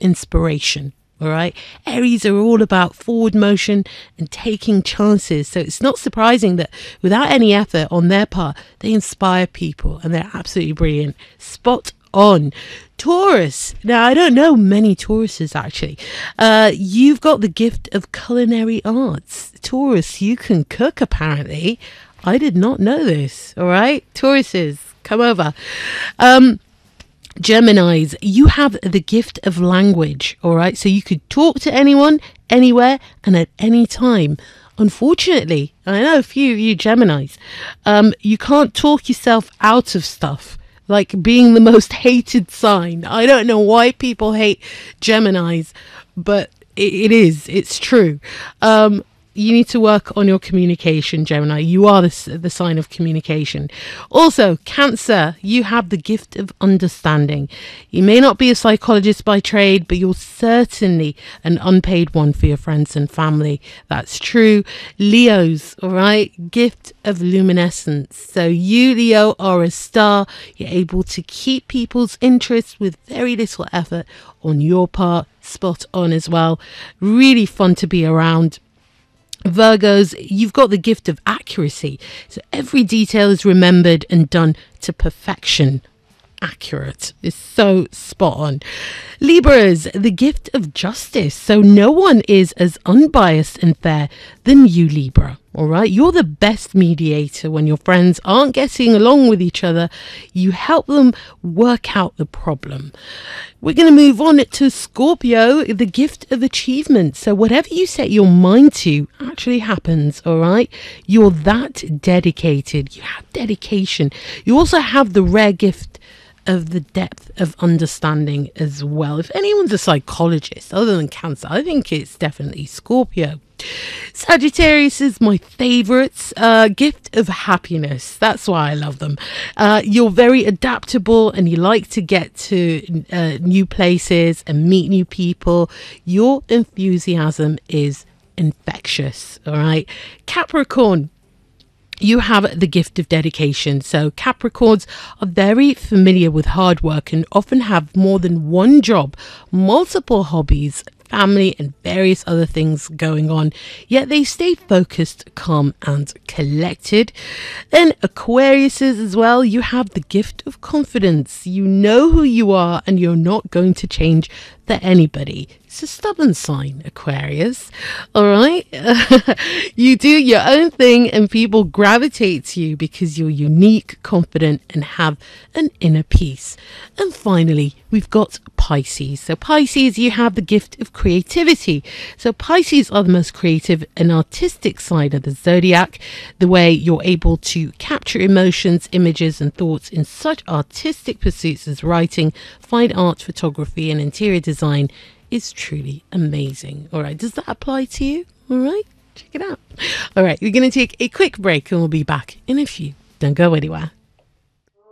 inspiration. All right. Aries are all about forward motion and taking chances. So it's not surprising that without any effort on their part, they inspire people and they're absolutely brilliant. Spot on. Taurus. Now, I don't know many Tauruses actually. You've got the gift of culinary arts. Taurus, you can cook apparently. I did not know this. All right. Tauruses, come over. Geminis, you have the gift of language, all right? So you could talk to anyone, anywhere, and at any time. Unfortunately, I know a few of you Geminis, you can't talk yourself out of stuff, like being the most hated sign. I don't know why people hate Geminis, but it's true. You need to work on your communication, Gemini. You are the sign of communication. Also, Cancer, you have the gift of understanding. You may not be a psychologist by trade, but you're certainly an unpaid one for your friends and family. That's true. Leos, all right, gift of luminescence. So you, Leo, are a star. You're able to keep people's interest with very little effort on your part. Spot on as well. Really fun to be around. Virgos, you've got the gift of accuracy. So every detail is remembered and done to perfection. Accurate is so spot on. Libras, the gift of justice. So no one is as unbiased and fair than you, Libra. All right. You're the best mediator when your friends aren't getting along with each other. You help them work out the problem. We're going to move on to Scorpio, the gift of achievement. So whatever you set your mind to actually happens. All right. You're that dedicated. You have dedication. You also have the rare gift of the depth of understanding as well. If anyone's a psychologist other than Cancer, I think it's definitely Scorpio. Sagittarius is my favorites. Gift of happiness. That's why I love them. You're very adaptable and you like to get to new places and meet new people. Your enthusiasm is infectious. All right. Capricorn, you have the gift of dedication. So Capricorns are very familiar with hard work and often have more than one job, multiple hobbies, family and various other things going on, yet they stay focused, calm and collected. Then Aquariuses as well, you have the gift of confidence. You know who you are and you're not going to change for anybody. It's a stubborn sign, Aquarius. All right. You do your own thing and people gravitate to you because you're unique, confident and have an inner peace. And finally, we've got Pisces. So Pisces, you have the gift of creativity. So Pisces are the most creative and artistic side of the zodiac. The way you're able to capture emotions, images and thoughts in such artistic pursuits as writing, fine art, photography and interior design is truly amazing. All right, does that apply to you? All right, check it out. All right, we're going to take a quick break and we'll be back in a few. Don't go anywhere.